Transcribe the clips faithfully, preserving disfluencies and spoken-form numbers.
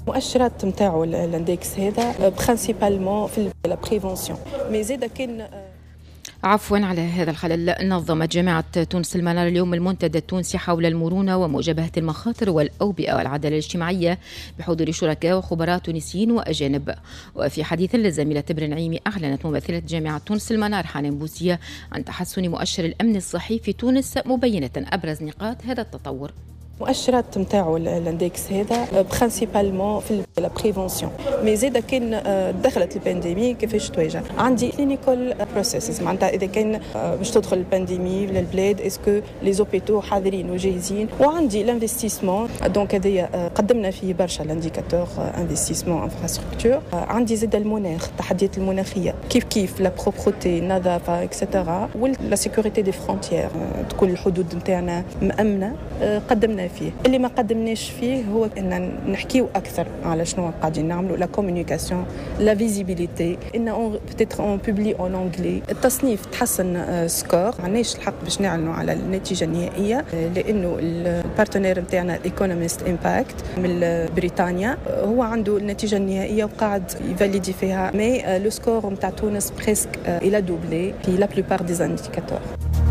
مؤشرات نتاعو الاندكس هذا برينسيبالمون في البريفونسيون مي زيد كاين. عفوا على هذا الخلل، نظمت جامعة تونس المنار اليوم المنتدى التونسي حول المرونة ومواجهة المخاطر والأوبئة والعدالة الاجتماعية بحضور شركاء وخبراء تونسيين وأجانب. وفي حديث للزميلة تبر نعيمي، أعلنت ممثلة جامعة تونس المنار حنان بوسية عن تحسن مؤشر الأمن الصحي في تونس، مبينة أبرز نقاط هذا التطور. مؤشرات نتاعو الاندكس هذا برينسيبالمون في البريفونسيون مي زيد كاين دخلت البانديمي كيفاش تواجه. عندي كلينيكال بروسيسز معناتها اذا كان باش تدخل البانديمي للبلاد اسكو لي زوبيتو حاضرين وجاهزين، وعندي الانفستيسمون دونك هذايا قدمنا فيه برشا الانديكاتور انفستيسمون انفراستركتور. عندي زيد المناخ، التحديات المناخيه كيف كيف لا بروبرتي النظافه اكسترا ولا سيكوريتي دي فرونتيير، تكون الحدود نتاعنا مأمنه قدمنا فيه. اللي ما قدمناش فيه هو ان نحكيو اكثر على شنو قاعدين نعملوا، لا كومونيكاسيون، لا فيزيبيليتي، ان اون بوتيتر اون بوبلي اون انجلي. التصنيف تحسن سكور، ما عندناش الحق باش نعلنوا على النتيجه النهائيه لانه البارتنير نتاعنا ايكونومست امباكت من بريطانيا هو عنده النتيجه النهائيه وقاعد يفاليدي فيها، مي لو سكور نتاع تونس بريسك الى دوبلي في لا بلوبار دي انديكاتور.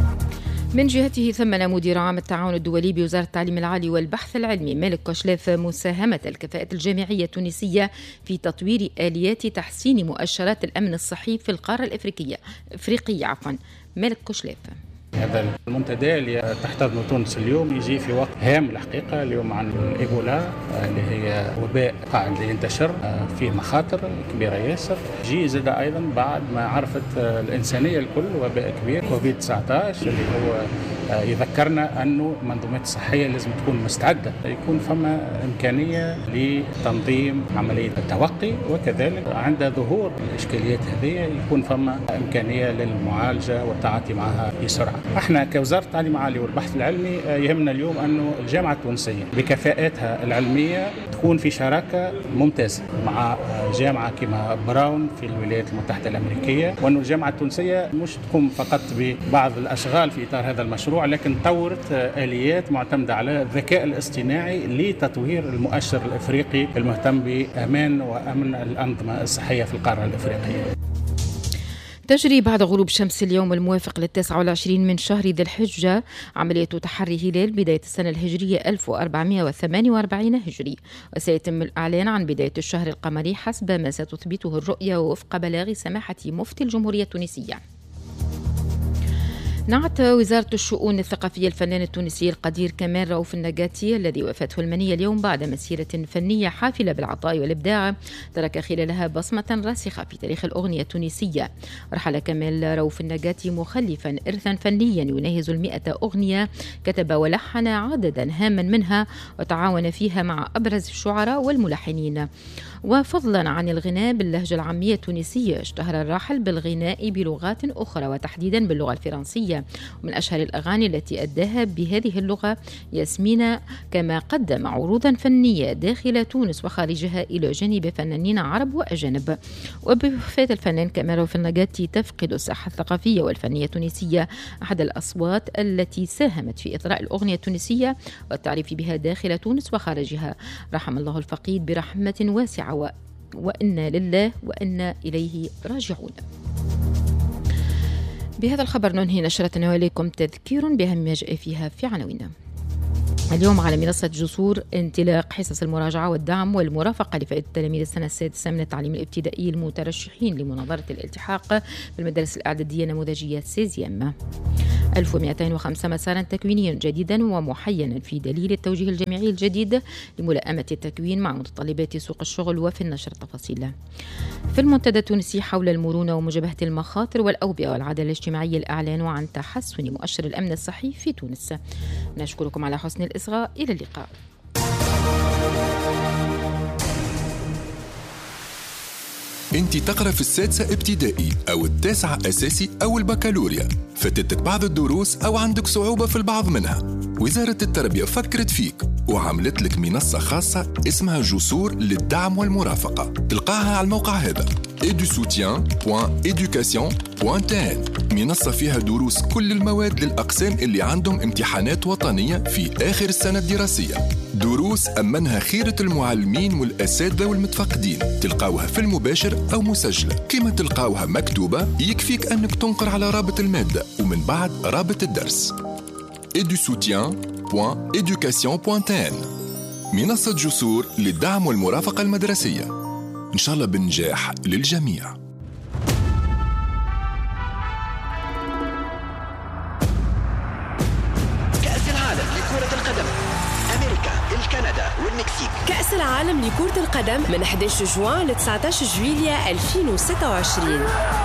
من جهته ثمن مدير عام التعاون الدولي بوزارة التعليم العالي والبحث العلمي مالك كوشلاف مساهمة الكفاءة الجامعية التونسية في تطوير آليات تحسين مؤشرات الأمن الصحي في القارة الأفريقية إفريقية عفوا. مالك كوشلاف. هذا المنتدى اللي تحتضنه تونس اليوم يجي في وقت هام الحقيقة. اليوم عن الإيبولا اللي هي وباء قاعد ينتشر فيه مخاطر كبيرة ياسر، جي زاد أيضا بعد ما عرفت الإنسانية الكل وباء كبير كوفيد تسعة عشر اللي هو يذكرنا أنه المنظومات الصحية لازم تكون مستعدة، يكون فما إمكانية لتنظيم عملية التوقي، وكذلك عند ظهور الإشكاليات هذه يكون فما إمكانية للمعالجة والتعاطي معها بسرعة. احنا كوزارة التعليم العالي والبحث العلمي يهمنا اليوم أنه الجامعة التونسية بكفاءاتها العلمية تكون في شراكة ممتازة مع جامعة كما براون في الولايات المتحدة الأمريكية، وأنه الجامعة التونسية مش تقوم فقط ببعض الأشغال في إطار هذا المشروع، لكن طورت آليات معتمدة على الذكاء الاصطناعي لتطوير المؤشر الإفريقي المهتم بأمان وأمن الأنظمة الصحية في القارة الإفريقية. تجري بعد غروب شمس اليوم الموافق للتاسع والعشرين من شهر ذي الحجة عملية تحري هلال بداية السنة الهجرية ألف وأربعمائة وثمانية وأربعين هجري، وسيتم الإعلان عن بداية الشهر القمري حسب ما ستثبته الرؤية ووفق بلاغ سماحة مفتي الجمهورية التونسية. نعت وزارة الشؤون الثقافية الفنان التونسي القدير كمال رؤوف النجاتي الذي وفاته المنية اليوم بعد مسيرة فنية حافلة بالعطاء والإبداع ترك خلالها بصمة راسخة في تاريخ الأغنية التونسية. رحل كمال رؤوف النجاتي مخلفا إرثا فنيا يناهز المئة أغنية كتب ولحن عددا هاما منها وتعاون فيها مع أبرز الشعراء والملحنين. وفضلا عن الغناء باللهجة العامية التونسية، اشتهر الراحل بالغناء بلغات أخرى وتحديدا باللغة الفرنسية، ومن أشهر الأغاني التي أداها بهذه اللغة ياسمينة، كما قدم عروضا فنية داخل تونس وخارجها إلى جانب فنانين عرب وأجانب. وبوفاة الفنان كمال رؤوف النجاتي تفقد الساحة الثقافية والفنية التونسية أحد الأصوات التي ساهمت في إطراء الأغنية التونسية والتعريف بها داخل تونس وخارجها. رحم الله الفقيد برحمة واسعة و... وإنا لله وإنا إليه راجعون. بهذا الخبر ننهي نشرتنا وإليكم تذكير بأهم ما جاء فيها في عناويننا. اليوم على منصة جسور انطلاق حصص المراجعة والدعم والمرافقة لفائدة تلاميذ السنة السادسة من التعليم الابتدائي المترشحين لمناظرة الالتحاق بالمدارس الإعدادية نموذجية سيزيام. ألف ومئتين وخمسة مسارا تكوينيا جديدا ومحينا في دليل التوجيه الجامعي الجديد لملائمة التكوين مع متطلبات سوق الشغل. وفي النشر التفاصيل. في المنتدى التونسي حول المرونة ومواجهة المخاطر والأوبئة والعدالة الاجتماعية الإعلان عن تحسن مؤشر الأمن الصحي في تونس. نشكركم على حسن الإصغاء. إلى اللقاء. انت تقرأ في السادسة ابتدائي أو التاسعة أساسي أو البكالوريا، فاتتك بعض الدروس أو عندك صعوبة في البعض منها، وزارة التربية فكرت فيك وعملت لك منصة خاصة اسمها جسور للدعم والمرافقة، تلقاها على الموقع هذا. edusoutien دوت education دوت تن، منصة فيها دروس كل المواد للأقسام اللي عندهم امتحانات وطنية في آخر السنة الدراسية. دروس أمنها خيرة المعلمين والأساتذة والمتفقدين، تلقاوها في المباشر أو مسجلة. كما تلقاوها مكتوبة يكفيك أنك تنقر على رابط المادة ومن بعد رابط الدرس. edusoutien دوت education دوت تن، منصة جسور للدعم والمرافقة المدرسية، إن شاء الله بالنجاح للجميع. كأس العالم لكرة القدم، أمريكا، الكندا والمكسيك. كأس العالم لكرة القدم من أحد عشر جوان ل تسعة عشر جويلية ألفين وستة وعشرين.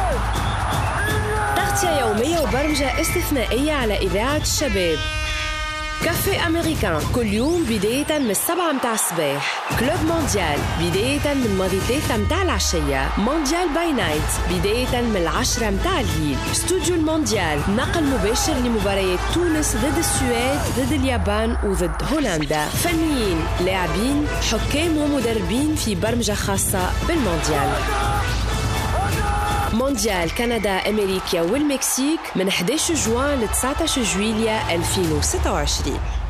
تغطية يومية وبرمجة استثنائية على إذاعة الشباب. كافيه أمريكان كل يوم بداية من السبعة متاع الصباح. كلوب مونديال بداية من ماضي ثلاثة متاع العشية. مونديال باي نايت بداية من العشرة متاع الليل. استوديو المونديال نقل مباشر لمباريات تونس ضد السويد، ضد اليابان وضد هولندا. فنيين، لاعبين، حكام ومدربين في برمجة خاصة بالمونديال. مونديال كندا، أمريكا والمكسيك من أحد عشر جوان ل تسعة عشر جويلية ألفين وستة وعشرين.